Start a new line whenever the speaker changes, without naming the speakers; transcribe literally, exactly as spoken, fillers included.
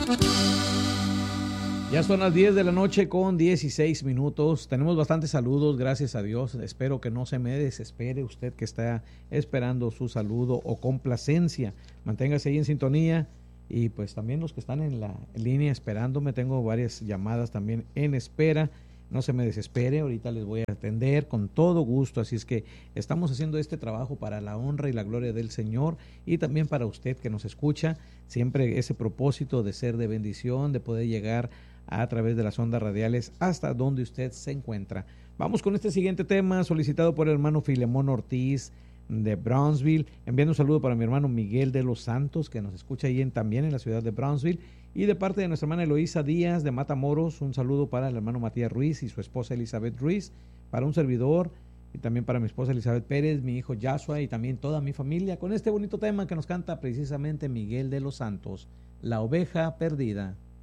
Ya son las diez de la noche con dieciséis minutos. Tenemos bastantes saludos, gracias a Dios. Espero que no se me desespere usted que está esperando su saludo o complacencia. Manténgase ahí en sintonía. Y pues también los que están en la línea esperándome, tengo varias llamadas también en espera. No se me desespere, ahorita les voy a atender con todo gusto. Así es que estamos haciendo este trabajo para la honra y la gloria del Señor y también para usted que nos escucha. Siempre ese propósito de ser de bendición, de poder llegar a través de las ondas radiales hasta donde usted se encuentra. Vamos con este siguiente tema solicitado por el hermano Filemón Ortiz de Brownsville, enviando un saludo para mi hermano Miguel de los Santos, que nos escucha ahí en, también en la ciudad de Brownsville, y de parte de nuestra hermana Eloísa Díaz de Matamoros, un saludo para el hermano Matías Ruiz y su esposa Elizabeth Ruiz, para un servidor, y también para mi esposa Elizabeth Pérez, mi hijo Joshua y también toda mi familia, con este bonito tema que nos canta precisamente Miguel de los Santos, La Oveja Perdida.